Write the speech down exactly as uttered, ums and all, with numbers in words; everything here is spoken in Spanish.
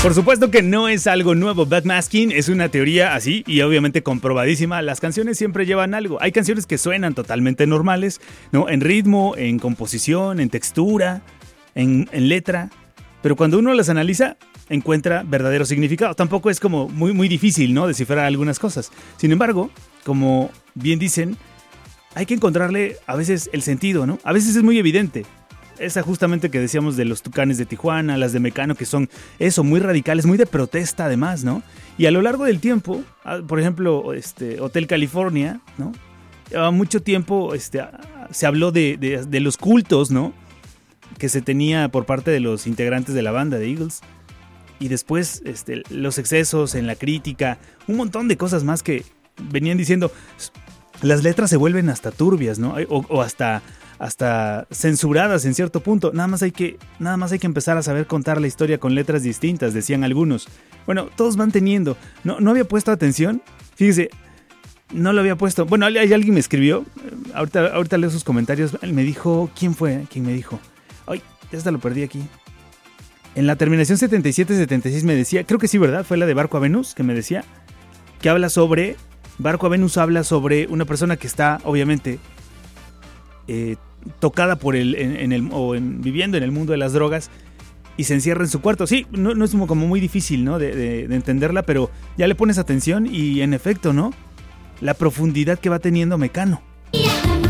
Por supuesto que no es algo nuevo. Backmasking es una teoría así y obviamente comprobadísima. Las canciones siempre llevan algo. Hay canciones que suenan totalmente normales, ¿no? En ritmo, en composición, en textura, en, en letra. Pero cuando uno las analiza, encuentra verdadero significado. Tampoco es como muy, muy difícil, ¿no? Descifrar algunas cosas. Sin embargo, como bien dicen, hay que encontrarle a veces el sentido, ¿no? A veces es muy evidente. Esa justamente que decíamos de los Tucanes de Tijuana, las de Mecano, que son eso, muy radicales, muy de protesta además, ¿no? Y a lo largo del tiempo, por ejemplo, este, Hotel California, ¿no? A mucho tiempo este, se habló de, de, de los cultos, ¿no? Que se tenía por parte de los integrantes de la banda de Eagles. Y después este, los excesos en la crítica, un montón de cosas más que venían diciendo. Las letras se vuelven hasta turbias, ¿no? O, o hasta... hasta censuradas en cierto punto. Nada más hay que, nada más hay que empezar a saber contar la historia con letras distintas, decían algunos. Bueno, todos van teniendo. No, no había puesto atención. Fíjese, no lo había puesto. Bueno, hay, hay alguien me escribió. Ahorita, ahorita leo sus comentarios. Me dijo, ¿quién fue? ¿Quién me dijo? Ay, ya hasta lo perdí aquí. En la terminación setenta y siete setenta y seis me decía, creo que sí, ¿verdad? Fue la de Barco a Venus, que me decía, que habla sobre, Barco a Venus habla sobre una persona que está, obviamente, eh, tocada por el, en, en el o en, viviendo en el mundo de las drogas y se encierra en su cuarto. Sí, no, no es como, como muy difícil, ¿no? De, de, de entenderla, pero ya le pones atención y en efecto, ¿no? La profundidad que va teniendo Mecano.